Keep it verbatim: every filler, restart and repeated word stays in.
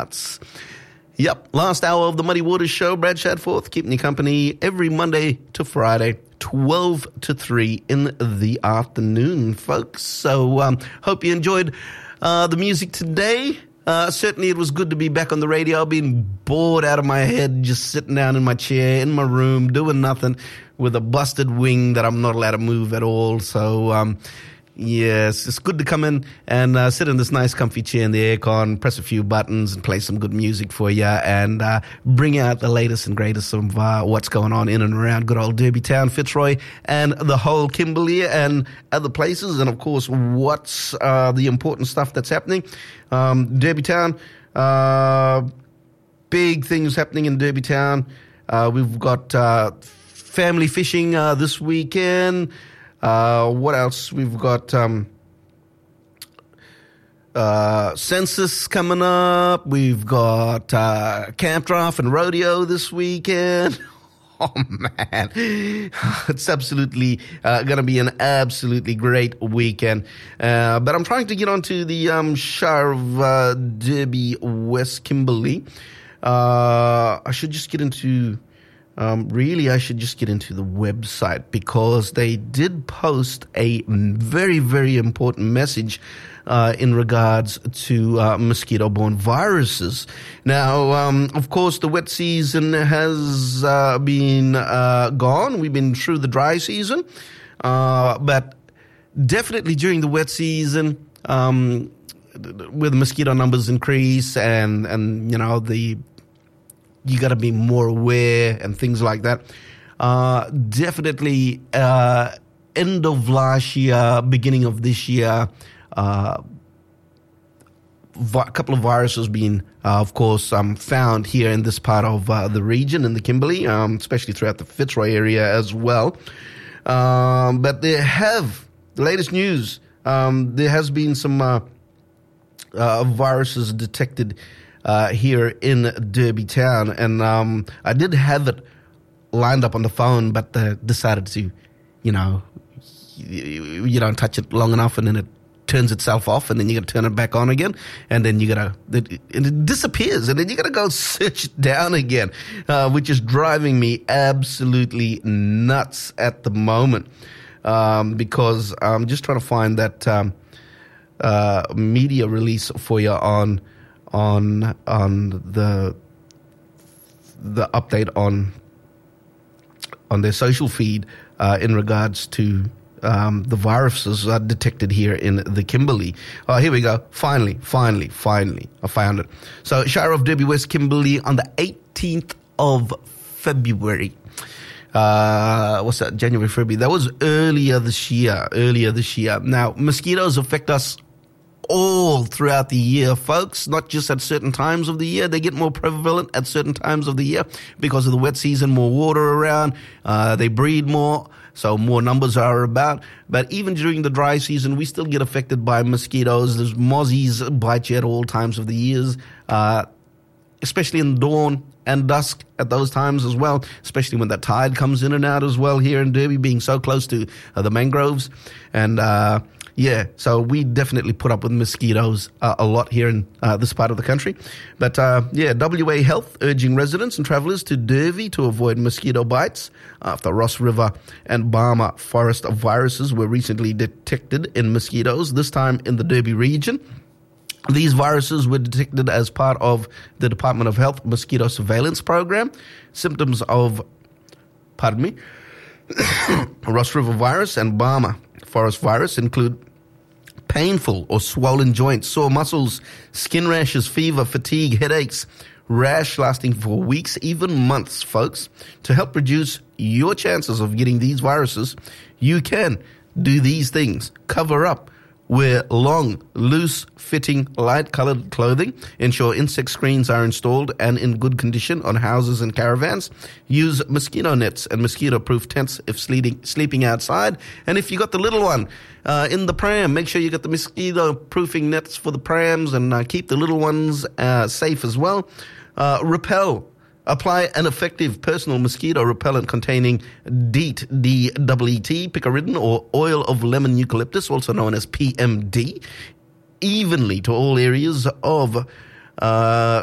charts. Yep, last hour of the Muddy Waters Show. Brad Shadforth keeping you company every Monday to Friday, twelve to three in the afternoon, folks. So um, hope you enjoyed uh, the music today. Uh, certainly it was good to be back on the radio. I've been bored out of my head, just sitting down in my chair, in my room, doing nothing with a busted wing that I'm not allowed to move at all. So, um, yes, it's good to come in and uh, sit in this nice comfy chair in the aircon, press a few buttons and play some good music for you and uh, bring out the latest and greatest of uh, what's going on in and around good old Derby Town, Fitzroy, and the whole Kimberley and other places. And, of course, what's uh, the important stuff that's happening. Um, Derby Town, uh, big things happening in Derby Town. Uh, we've got uh, family fishing uh, this weekend. Uh, what else? We've got um, uh, census coming up. We've got uh, camp draft and rodeo this weekend. Oh, man. It's absolutely uh, going to be an absolutely great weekend. Uh, but I'm trying to get onto the um, Shire of uh, Derby West Kimberley. Uh, I should just get into... Um, really, I should just get into the website because they did post a very, very important message uh, in regards to uh, mosquito-borne viruses. Now, um, of course, the wet season has uh, been uh, gone. We've been through the dry season. Uh, but definitely during the wet season, um, where the mosquito numbers increase and, and you know, the... you got to be more aware and things like that. Uh, definitely uh, end of last year, beginning of this year, uh, a couple of viruses being, uh, of course, um, found here in this part of uh, the region, in the Kimberley, um, especially throughout the Fitzroy area as well. Um, but there have, the latest news, um, there has been some uh, uh, viruses detected Uh, here in Derby Town, and um, I did have it lined up on the phone, but uh, decided to, you know, you, you don't touch it long enough, and then it turns itself off, and then you got to turn it back on again, and then you got to, it, it disappears, and then you got to go search it down again, uh, which is driving me absolutely nuts at the moment, um, because I'm just trying to find that um, uh, media release for you on. on on the the update on on their social feed uh, in regards to um, the viruses are detected here in the Kimberley. Oh, here we go. Finally, finally, finally, I found it. So, Shire of Derby West Kimberley on the eighteenth of February. Uh, what's that? January, February. That was earlier this year. Earlier this year. Now, mosquitoes affect us all throughout the year, folks, not just at certain times of the year. They get more prevalent at certain times of the year because of the wet season, more water around, uh, they breed more, so more numbers are about. But even during the dry season, we still get affected by mosquitoes. There's mozzies bite you at all times of the years, uh, especially in dawn and dusk at those times as well, especially when that tide comes in and out as well here in Derby, being so close to uh, the mangroves. And, uh, yeah, so we definitely put up with mosquitoes uh, a lot here in uh, this part of the country. But, uh, yeah, W A Health urging residents and travellers to Derby to avoid mosquito bites after Ross River and Barmer forest viruses were recently detected in mosquitoes, this time in the Derby region. These viruses were detected as part of the Department of Health mosquito surveillance program. Symptoms of, pardon me, Ross River virus and Barmer forest virus include painful or swollen joints, sore muscles, skin rashes, fever, fatigue, headaches, rash lasting for weeks, even months, folks. To help reduce your chances of getting these viruses, you can do these things. Cover up. Wear long, loose-fitting, light-colored clothing. Ensure insect screens are installed and in good condition on houses and caravans. Use mosquito nets and mosquito-proof tents if sleeping, sleeping outside. And if you got the little one uh, in the pram, make sure you got the mosquito-proofing nets for the prams and uh, keep the little ones uh, safe as well. Uh, repel. Apply an effective personal mosquito repellent containing DEET, D E E T, picaridin, or oil of lemon eucalyptus, also known as P M D, evenly to all areas of uh,